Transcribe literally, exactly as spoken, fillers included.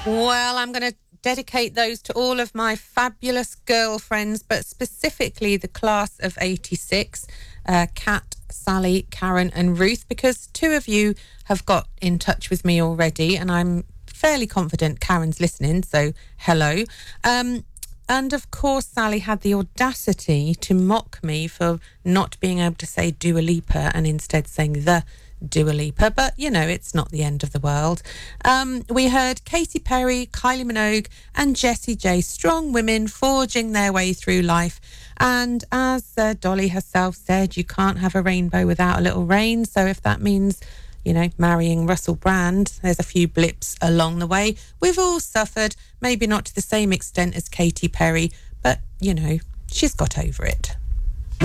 Well, I'm going to dedicate those to all of my fabulous girlfriends, but specifically the class of eighty-six, uh, Kat, Sally, Karen and Ruth, because two of you have got in touch with me already, and I'm fairly confident Karen's listening, so hello. Um, and of course, Sally had the audacity to mock me for not being able to say Dua Lipa and instead saying the Dua Lipa, but you know, it's not the end of the world. Um, we heard Katy Perry, Kylie Minogue and Jessie J, strong women forging their way through life. And as uh, Dolly herself said, you can't have a rainbow without a little rain. So if that means, you know, marrying Russell Brand, there's a few blips along the way. We've all suffered, maybe not to the same extent as Katy Perry, but, you know, she's got over it.